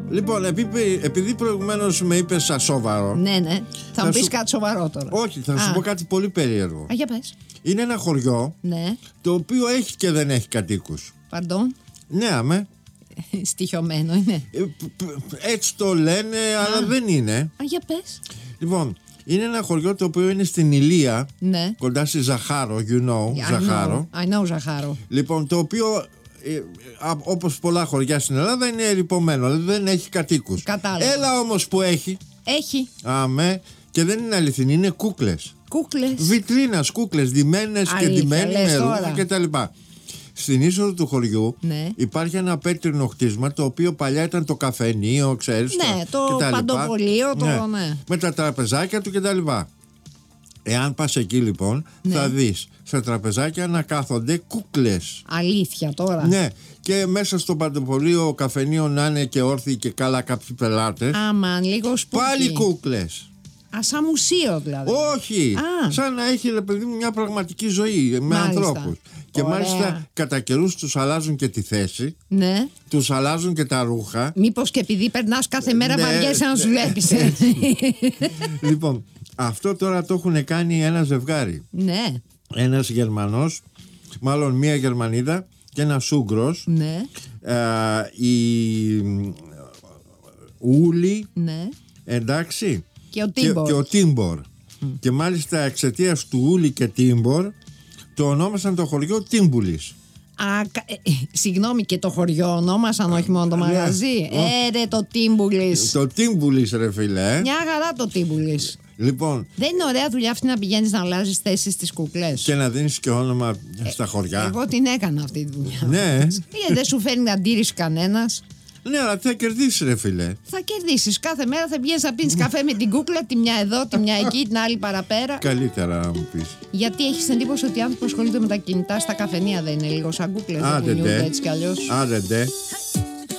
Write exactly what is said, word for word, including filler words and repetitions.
Λοιπόν, επειδή, επειδή προηγουμένως με είπες ασόβαρο. Ναι, ναι. Θα, θα μου πεις σου... κάτι σοβαρό τώρα. Όχι, θα Α. σου πω κάτι πολύ περίεργο. Α, για πες. Είναι ένα χωριό, ναι, το οποίο έχει και δεν έχει κατοίκους. Παντών. Ναι, αμέ. Στοιχειωμένο είναι. Έτσι το λένε, Α. αλλά δεν είναι. Α, για πες. Λοιπόν, είναι ένα χωριό το οποίο είναι στην Ηλία, ναι, κοντά στη Ζαχάρο, you know, I Ζαχάρο. Know, I know Ζαχάρο. Λοιπόν, το οποίο, ε, όπως πολλά χωριά στην Ελλάδα, είναι ερειπωμένο, δηλαδή δεν έχει κατοίκους. Κατάλαβα. Έλα όμως που έχει. Έχει. Αμέ, και δεν είναι αληθινή, είναι κούκλες. Κούκλες. Βιτρίνας, κούκλες, ντυμένες και ντυμένοι με ρούχα κτλ. Στην είσοδο του χωριού, ναι, υπάρχει ένα πέτρινο χτίσμα, το οποίο παλιά ήταν το καφενείο, ξέρεις. Ναι, το, το παντοπολείο, το, ναι, ναι. Με τα τραπεζάκια του κτλ. Εάν πας εκεί λοιπόν, ναι, θα δεις στα τραπεζάκια να κάθονται κούκλες. Αλήθεια τώρα. Ναι, και μέσα στο παντοπολείο καφενείο να είναι και όρθιοι και καλά κάποιοι πελάτες. Άμαν, λίγο σπούκι. Πάλι κούκλες. Α, σαν μουσείο δηλαδή. Όχι, Α. σαν να έχει, ρε παιδί μου, μια πραγματική ζωή με ανθρώπους. Και ωραία, μάλιστα κατά καιρούς τους αλλάζουν και τη θέση. Ναι. Τους αλλάζουν και τα ρούχα. Μήπως και επειδή περνάς κάθε μέρα, ναι, βαριέσαι να σου βλέπεις. Λοιπόν, αυτό τώρα το έχουν κάνει ένα ζευγάρι. Ναι. Ένας Γερμανός, μάλλον μία Γερμανίδα και ένας Ούγγρος. Ναι. Ε, η Ούλη. Ναι. Εντάξει. Και ο Τίμπορ. Και, και, ο Τίμπορ. Mm. Και μάλιστα εξαιτίας του Ούλη και Τίμπορ το ονόμασαν το χωριό Τίμπουλης. Α, ε, ε, συγγνώμη, και το χωριό ονόμασαν, όχι μόνο το μαγαζί. Ε, ρε, το Τίμπουλης. Το Τίμπουλης, ρε φίλε. Μια χαρά το Τίμπουλης. Λοιπόν, δεν είναι ωραία δουλειά αυτή να πηγαίνεις να αλλάζεις θέσεις στις κουκλές και να δίνεις και όνομα ε, στα χωριά. Εγώ την έκανα αυτή τη δουλειά. Ναι. Γιατί δεν σου φέρνει αντίρρηση κανένας. Ναι, αλλά τι θα κερδίσεις, ρε φίλε. Θα κερδίσεις. Κάθε μέρα θα πηγαίνεις να πίνεις καφέ με την κούκλα, τη μια εδώ, τη μια εκεί, την άλλη παραπέρα. Καλύτερα να μου πεις. Γιατί έχεις εντύπωση ότι οι άνθρωποι που ασχολούνται με τα κινητά στα καφενεία δεν είναι λίγο σαν κούκλες? Άντε ντε. Έτσι κι αλλιώς. Άντε ντε.